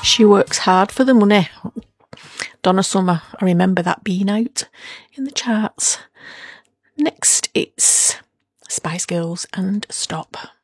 She works hard for the money. Donna Summer, I remember that being out in the charts. Next, it's Spice Girls and Stop.